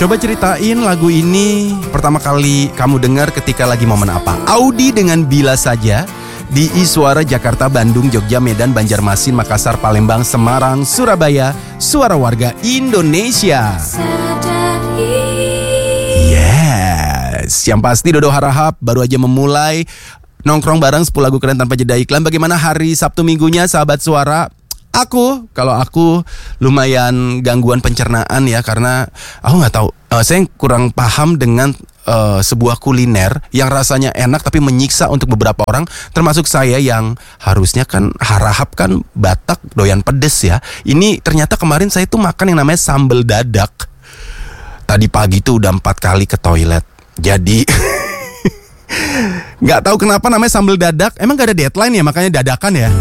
Coba ceritain lagu ini pertama kali kamu dengar ketika lagi momen apa? Audi dengan Bila Saja di Suara Jakarta, Bandung, Jogja, Medan, Banjarmasin, Makassar, Palembang, Semarang, Surabaya. Suara warga Indonesia. Yes, yang pasti Dodo Harahap baru aja memulai nongkrong bareng 10 lagu keren tanpa jeda iklan. Bagaimana hari Sabtu minggunya sahabat suara? Kalau aku lumayan gangguan pencernaan ya, karena aku nggak tahu, saya kurang paham dengan sebuah kuliner yang rasanya enak tapi menyiksa untuk beberapa orang, termasuk saya yang harusnya kan harahap kan Batak doyan pedes ya. Ini ternyata kemarin saya tuh makan yang namanya sambal dadak. Tadi pagi tuh udah 4 kali ke toilet. Jadi nggak tahu kenapa namanya sambal dadak. Emang gak ada deadline ya, makanya dadakan ya.